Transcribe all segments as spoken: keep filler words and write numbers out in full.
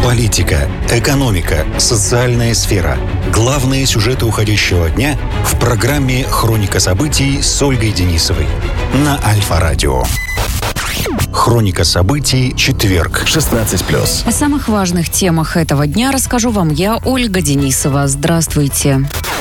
Политика, экономика, социальная сфера. Главные сюжеты уходящего дня в программе «Хроника событий» с Ольгой Денисовой на Альфа-радио. Хроника событий, четверг, шестнадцать плюс. О самых важных темах этого дня расскажу вам я, Ольга Денисова. Здравствуйте.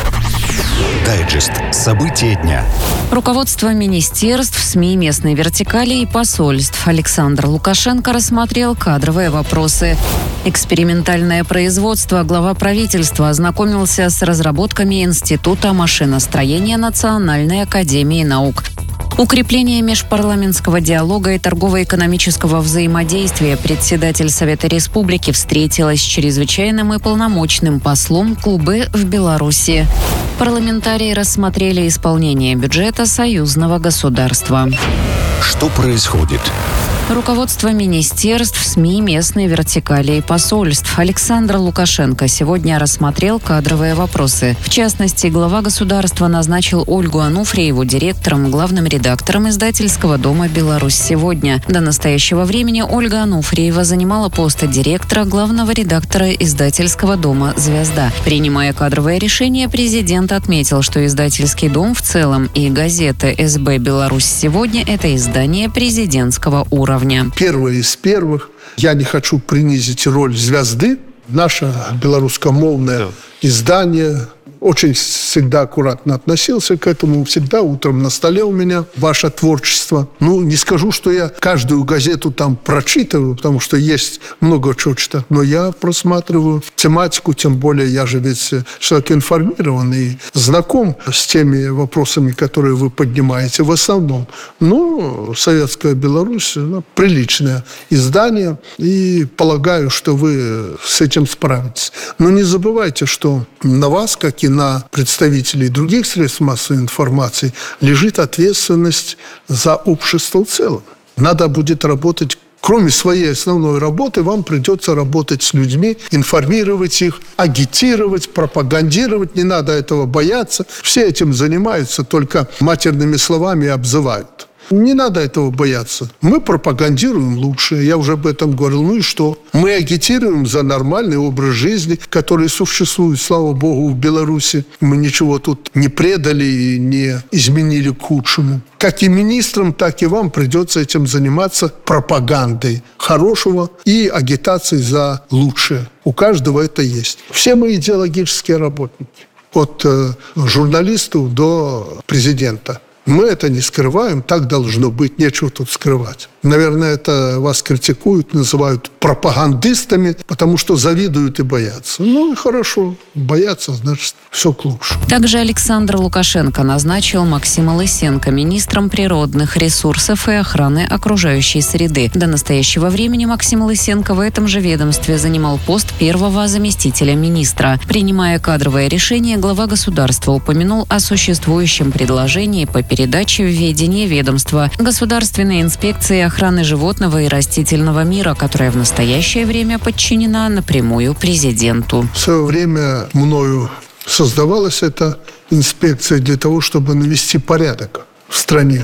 Дайджест. События дня. Руководство министерств, СМИ, местной вертикали и посольств. Александр Лукашенко рассмотрел кадровые вопросы. Экспериментальное производство. Глава правительства ознакомился с разработками Института машиностроения Национальной академии наук. Укрепление межпарламентского диалога и торгово-экономического взаимодействия. Председатель Совета Республики встретилась с чрезвычайным и полномочным послом Кубы в Беларуси. Парламентарии рассмотрели исполнение бюджета союзного государства. Что происходит? Руководство министерств, СМИ, местной вертикали и посольств. Александр Лукашенко сегодня рассмотрел кадровые вопросы. В частности, глава государства назначил Ольгу Ануфриеву директором и главным редактором издательского дома «Беларусь сегодня». До настоящего времени Ольга Ануфриева занимала пост директора главного редактора издательского дома «Звезда». Принимая кадровое решение, президент отметил, что издательский дом в целом и газета эс бэ «Беларусь сегодня» – это издание президентского уровня. Первое из первых. Я не хочу принизить роль «Звезды». Наше белорусскомовное издание очень всегда аккуратно относился к этому. Всегда утром на столе у меня ваше творчество. Ну, не скажу, что я каждую газету там прочитываю, потому что есть много чего читать. Но я просматриваю тематику, тем более я же ведь человек информированный и знаком с теми вопросами, которые вы поднимаете в основном. Ну, «Советская Беларусь» ну, приличное издание, и полагаю, что вы с этим справитесь. Но не забывайте, что на вас, как и на представителей других средств массовой информации, лежит ответственность за общество в целом. Надо будет работать, кроме своей основной работы, вам придется работать с людьми, информировать их, агитировать, пропагандировать. Не надо этого бояться. Все этим занимаются, только матерными словами обзывают. Не надо этого бояться. Мы пропагандируем лучшее. Я уже об этом говорил. Ну и что? Мы агитируем за нормальный образ жизни, который существует, слава богу, в Беларуси. Мы ничего тут не предали и не изменили к худшему. Как и министрам, так и вам придется этим заниматься пропагандой хорошего и агитацией за лучшее. У каждого это есть. Все мы идеологические работники. От э, журналистов до президента. Мы это не скрываем, так должно быть, нечего тут скрывать. Наверное, это вас критикуют, называют пропагандистами, потому что завидуют и боятся. Ну и хорошо, боятся, значит, все к лучшему. Также Александр Лукашенко назначил Максима Лысенко министром природных ресурсов и охраны окружающей среды. До настоящего времени Максим Лысенко в этом же ведомстве занимал пост первого заместителя министра. Принимая кадровое решение, глава государства упомянул о существующем предложении по передаче в ведение ведомства Государственной инспекции охраны животного и растительного мира, которая в настоящее время подчинена напрямую президенту. В свое время мною создавалась эта инспекция для того, чтобы навести порядок в стране.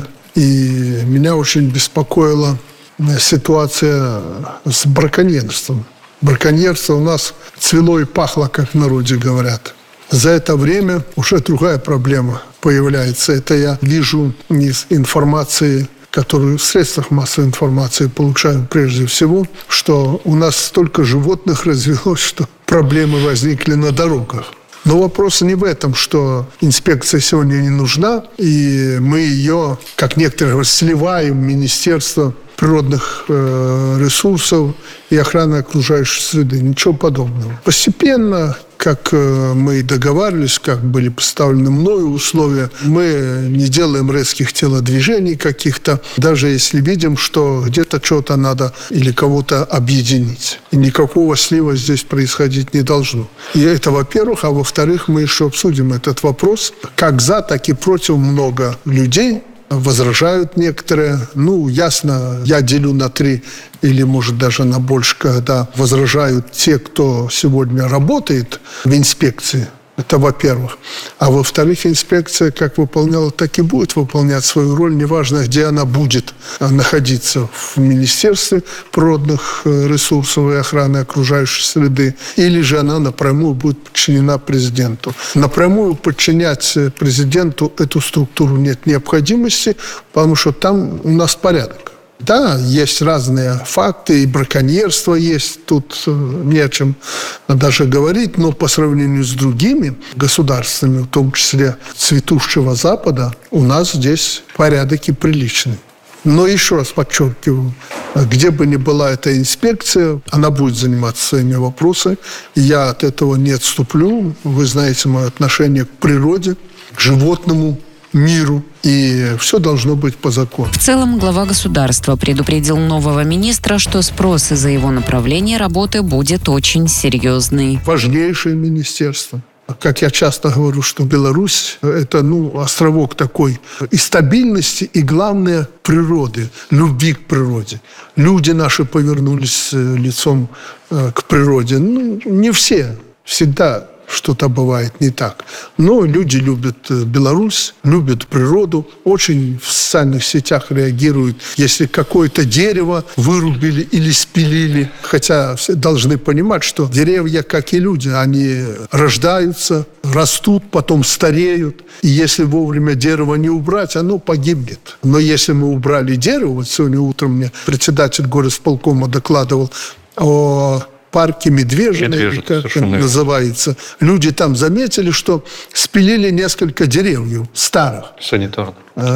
И меня очень беспокоила ситуация с браконьерством. Браконьерство у нас цвело и пахло, как в народе говорят. За это время уже другая проблема появляется. Это я вижу из информации, которую в средствах массовой информации получаю прежде всего, что у нас столько животных развелось, что проблемы возникли на дорогах. Но вопрос не в этом, что инспекция сегодня не нужна, и мы ее, как некоторые говорят, сливаем в Министерство природных э, ресурсов и охраны окружающей среды. Ничего подобного. Постепенно, как э, мы и договаривались, как были поставлены мною условия, мы не делаем резких телодвижений каких-то, даже если видим, что где-то что-то надо или кого-то объединить. И никакого слива здесь происходить не должно. И это, во-первых. А во-вторых, мы еще обсудим этот вопрос. Как за, так и против много людей. Возражают некоторые. Ну, ясно, я делю на три или, может, даже на больше, когда возражают те, кто сегодня работает в инспекции. Это во-первых. А во-вторых, инспекция как выполняла, так и будет выполнять свою роль. Неважно, где она будет находиться. В Министерстве природных ресурсов и охраны окружающей среды. Или же она напрямую будет подчинена президенту. Напрямую подчинять президенту эту структуру нет необходимости, потому что там у нас порядок. Да, есть разные факты, и браконьерство есть, тут не о чем даже говорить, но по сравнению с другими государствами, в том числе цветущего Запада, у нас здесь порядок и приличный. Но еще раз подчеркиваю, где бы ни была эта инспекция, она будет заниматься своими вопросами. Я от этого не отступлю. Вы знаете мое отношение к природе, к животному миру, и все должно быть по закону. В целом, глава государства предупредил нового министра, что спрос из-за его направления работы будет очень серьезный. Важнейшее министерство. Как я часто говорю, что Беларусь – это ну, островок такой и стабильности, и, главное, природы, любви к природе. Люди наши повернулись лицом к природе. Ну, не все, всегда что-то бывает не так. Но люди любят Беларусь, любят природу, очень в социальных сетях реагируют, если какое-то дерево вырубили или спилили. Хотя все должны понимать, что деревья, как и люди, они рождаются, растут, потом стареют. И если вовремя дерево не убрать, оно погибнет. Но если мы убрали дерево, вот сегодня утром мне председатель горисполкома докладывал о парке Медвежьей, как это называется. Люди там заметили, что спилили несколько деревьев старых. Санитарно.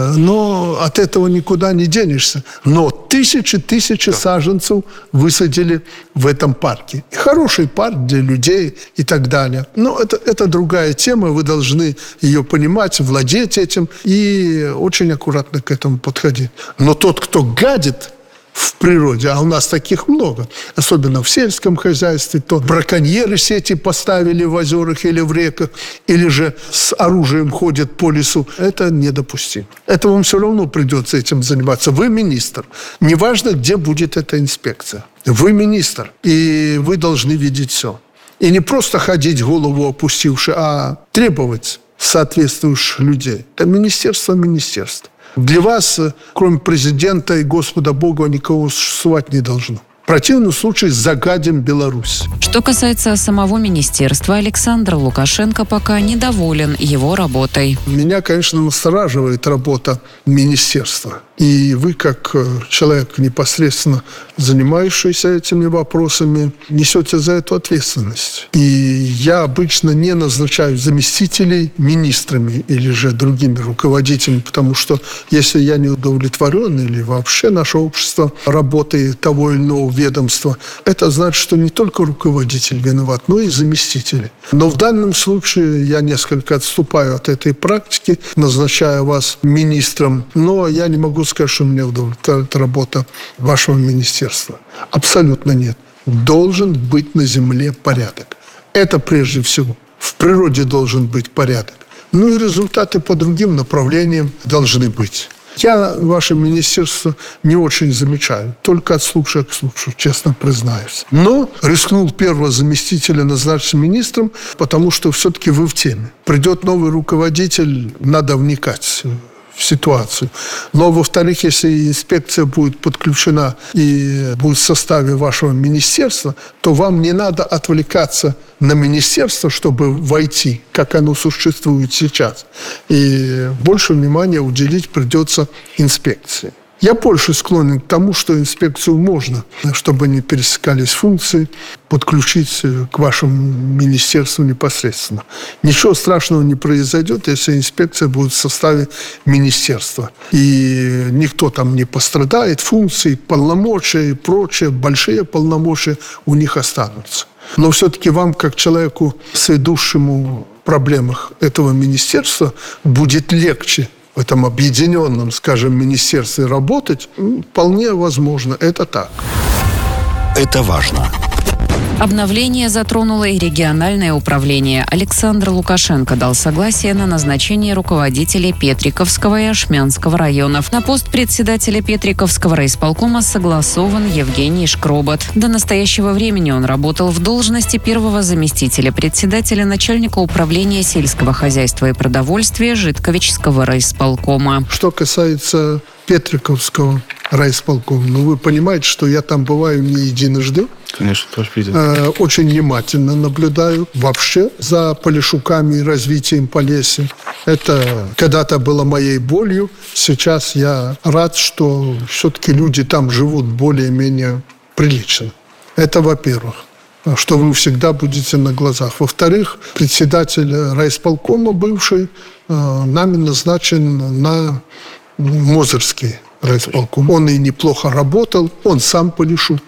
Но от этого никуда не денешься. Но тысячи-тысячи да. саженцев высадили в этом парке. И хороший парк для людей и так далее. Но это, это другая тема. Вы должны ее понимать, владеть этим и очень аккуратно к этому подходить. Но тот, кто гадит в природе, а у нас таких много, особенно в сельском хозяйстве, то браконьеры сети поставили в озерах или в реках, или же с оружием ходят по лесу. Это недопустимо. Это вам все равно придется этим заниматься. Вы министр. Неважно, где будет эта инспекция. Вы министр, и вы должны видеть все. И не просто ходить голову опустивши, а требовать соответствующих людей. Это министерство министерство. Для вас, кроме президента и Господа Бога, никого существовать не должно. В противном случае загадим Беларусь. Что касается самого министерства, Александр Лукашенко пока недоволен его работой. Меня, конечно, настораживает работа министерства. И вы, как человек, непосредственно занимающийся этими вопросами, несете за эту ответственность. И я обычно не назначаю заместителей министрами или же другими руководителями, потому что если я не удовлетворен или вообще наше общество работой того или иного ведомства, это значит, что не только руководитель виноват, но и заместители. Но в данном случае я несколько отступаю от этой практики, назначая вас министром, но я не могу сказать, что меня удовлетворяет работа вашего министерства. Абсолютно нет. Должен быть на земле порядок. Это прежде всего. В природе должен быть порядок. Ну и результаты по другим направлениям должны быть. Я ваше министерство не очень замечаю. Только от случая к случаю, честно признаюсь. Но рискнул первого заместителя назначить министром, потому что все-таки вы в теме. Придет новый руководитель, надо вникать в ситуацию. Но, во-вторых, если инспекция будет подключена и будет в составе вашего министерства, то вам не надо отвлекаться на министерство, чтобы войти, как оно существует сейчас. И больше внимания уделить придется инспекции. Я больше склонен к тому, что инспекцию можно, чтобы не пересекались функции, подключить к вашему министерству непосредственно. Ничего страшного не произойдет, если инспекция будет в составе министерства. И никто там не пострадает, функции, полномочия и прочее, большие полномочия у них останутся. Но все-таки вам, как человеку, сведущему в проблемах этого министерства, будет легче в этом объединенном, скажем, министерстве работать, вполне возможно. Это так. Это важно. Обновление затронуло и региональное управление. Александр Лукашенко дал согласие на назначение руководителей Петриковского и Ашмянского районов. На пост председателя Петриковского райисполкома согласован Евгений Шкробот. До настоящего времени он работал в должности первого заместителя председателя начальника управления сельского хозяйства и продовольствия Житковичского райисполкома. Что касается Петриковского райисполкома, ну вы понимаете, что я там бываю не единожды. Конечно, тоже президент. Э, очень внимательно наблюдаю вообще за Полешуками и развитием Полесья. Это когда-то было моей болью. Сейчас я рад, что все-таки люди там живут более-менее прилично. Это во-первых, что вы всегда будете на глазах. Во-вторых, председатель райисполкома бывший э, нами назначен на Мозырский райисполком. Он и неплохо работал, он сам Полешук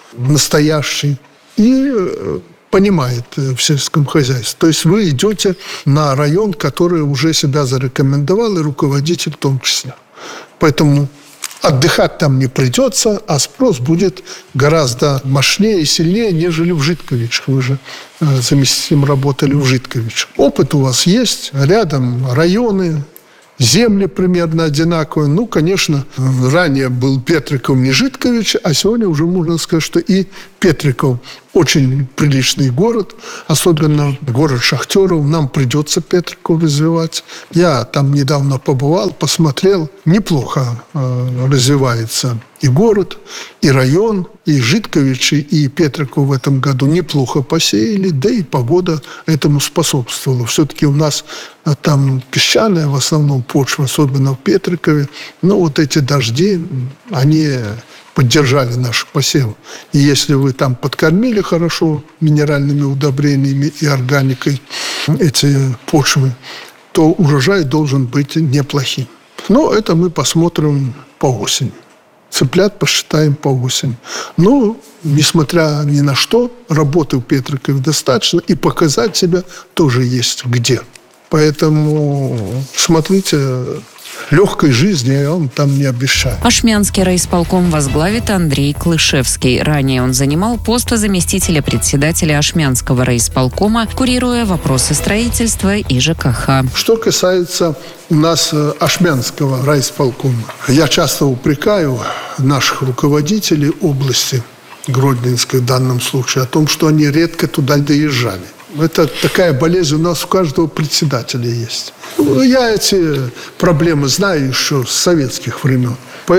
настоящий и понимает в сельском хозяйстве. То есть вы идете на район, который уже себя зарекомендовал, и руководитель в том числе. Поэтому отдыхать там не придется, а спрос будет гораздо мощнее и сильнее, нежели в Житковичах. Вы же заместителем работали в Житковичах. Опыт у вас есть, рядом районы, земли примерно одинаковые. Ну, конечно, ранее был Петриков, не Житкович, а сегодня уже можно сказать, что и Петриков очень приличный город, особенно город шахтеров. Нам придется Петриков развивать. Я там недавно побывал, посмотрел. Неплохо э, развивается и город, и район, и Житковичи, и Петриков в этом году неплохо посеяли, да и погода этому способствовала. Все-таки у нас там песчаная в основном почва, особенно в Петрикове. Но вот эти дожди, они поддержали наши посевы. И если вы там подкормили хорошо минеральными удобрениями и органикой эти почвы, то урожай должен быть неплохим. Но это мы посмотрим по осени. Цыплят посчитаем по осени. Но, несмотря ни на что, работы в Петрикове достаточно, и показать себя тоже есть где. Поэтому смотрите, легкой жизни я вам там не обещаю. Ашмянский райисполком возглавит Андрей Клышевский. Ранее он занимал пост заместителя председателя Ашмянского райисполкома, курируя вопросы строительства и ЖКХ. Что касается у нас Ашмянского райисполкома, я часто упрекаю наших руководителей области Гродненской в данном случае о том, что они редко туда доезжали. Это такая болезнь у нас у каждого председателя есть. Я эти проблемы знаю еще с советских времен.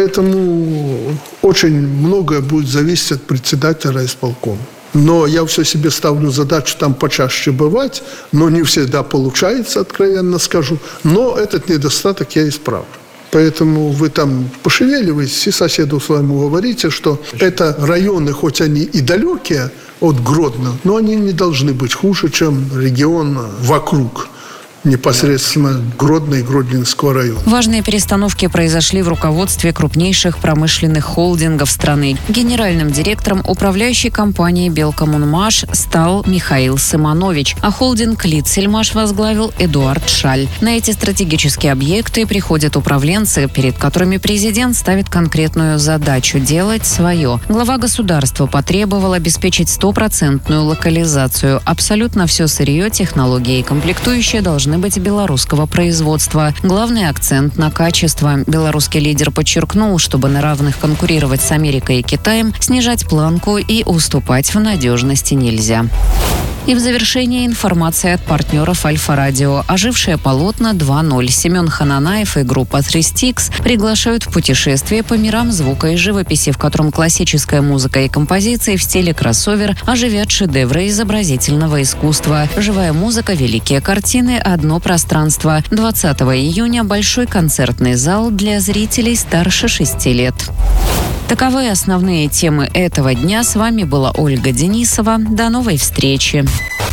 Поэтому очень многое будет зависеть от председателя райисполкома. Но я все себе ставлю задачу там почаще бывать, но не всегда получается, откровенно скажу. Но этот недостаток я исправлю. Поэтому вы там пошевеливаетесь и соседу своему говорите, что это районы, хоть они и далекие от Гродно, но они не должны быть хуже, чем регион вокруг непосредственно Гродно и Гродненского района. Важные перестановки произошли в руководстве крупнейших промышленных холдингов страны. Генеральным директором управляющей компании «Белкоммунмаш» стал Михаил Сыманович, а холдинг «Литсельмаш» возглавил Эдуард Шаль. На эти стратегические объекты приходят управленцы, перед которыми президент ставит конкретную задачу – делать свое. Глава государства потребовал обеспечить стопроцентную локализацию. Абсолютно все сырье, технологии и комплектующие должны быть белорусского производства. Главный акцент на качество. Белорусский лидер подчеркнул, чтобы на равных конкурировать с Америкой и Китаем, снижать планку и уступать в надежности нельзя. И в завершение информация от партнеров Альфа-Радио. Ожившее полотно два ноль. Семен Хананаев и группа три стикс приглашают в путешествие по мирам звука и живописи, в котором классическая музыка и композиции в стиле кроссовер оживят шедевры изобразительного искусства. Живая музыка, великие картины, одно пространство. двадцатого июня большой концертный зал для зрителей старше шести лет. Таковы основные темы этого дня. С вами была Ольга Денисова. До новой встречи.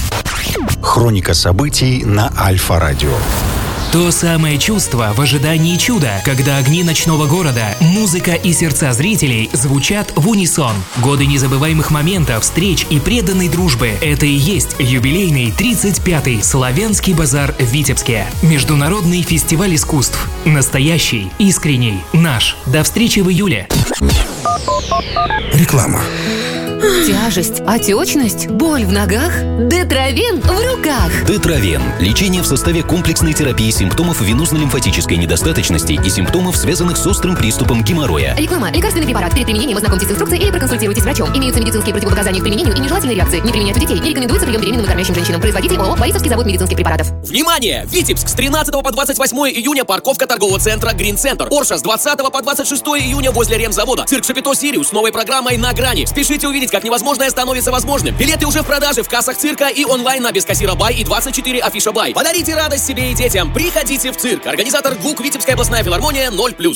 Хроника событий на Альфа-Радио. То самое чувство в ожидании чуда, когда огни ночного города, музыка и сердца зрителей звучат в унисон. Годы незабываемых моментов, встреч и преданной дружбы. Это и есть юбилейный тридцать пятый Славянский базар в Витебске. Международный фестиваль искусств. Настоящий, искренний, наш. До встречи в июле. Реклама. Тяжесть, отечность, боль в ногах. Детравен в руках. Детравен. Лечение в составе комплексной терапии симптомов венозно-лимфатической недостаточности и симптомов, связанных с острым приступом геморроя. Реклама. Лекарственный препарат. Перед применением ознакомьтесь с инструкцией или проконсультируйтесь с врачом. Имеются медицинские противопоказания к применению и нежелательные реакции. Не применять у детей. Не рекомендуется прием беременным и кормящим женщинам. Производитель ООО «Борисовский завод медицинских препаратов». Внимание! Витебск с тринадцатого по двадцать восьмое июня парковка торгового центра Грин Центр. Орша с двадцатого по двадцать шестое июня возле ремзавода. Цирк Шапито Сириус с новой программой «На грани». Спешите увидеть, как невозможное становится возможным. Билеты уже в продаже в кассах цирка и онлайн на Бескассира Бай и двадцать четыре Афиша Бай. Подарите радость себе и детям. Приходите в цирк. Организатор ГУК Витебская областная филармония ноль плюс.